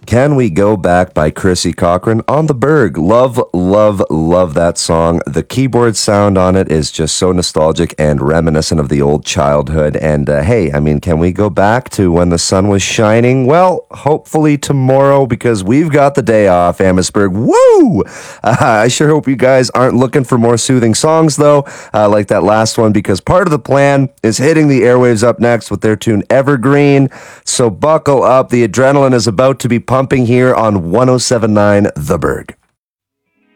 Can We Go Back by Chrissy Cochran on the Berg. Love, love, love that song. The keyboard sound on it is just so nostalgic and reminiscent of the old childhood. And hey, I mean, can we go back to when the sun was shining? Well, hopefully tomorrow, because we've got the day off, Amherstburg. Woo! I sure hope you guys aren't looking for more soothing songs, though, like that last one, because part of the plan is hitting the airwaves up next with their tune Evergreen. So buckle up. The adrenaline is about to be pumping here on 107.9 The Berg.